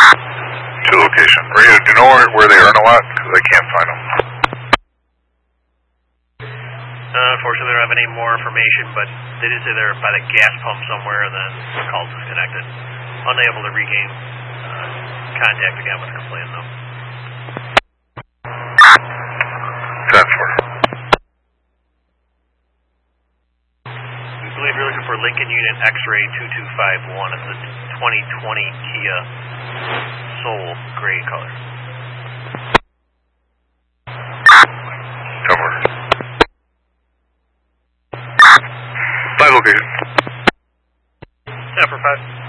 To location. Rita, do you know where they earn a lot? Because I can't find them. Unfortunately, I don't have any more information, but they did say they're by the gas pump somewhere, and then the call's disconnected. Unable to regain contact again with the complaint, though. 10-4. We believe you're looking for Lincoln Unit X-Ray 2251. It's a 2020 Kia Soul, gray color. 10-4. 5 location. 10-4-5.